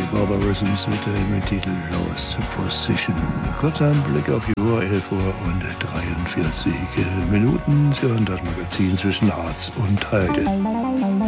Barbarisms mit dem Titel Lost Position. Kurzer Blick auf die Uhr, 11 Uhr und 43 Minuten. Sie hören das Magazin zwischen Harz und Heide.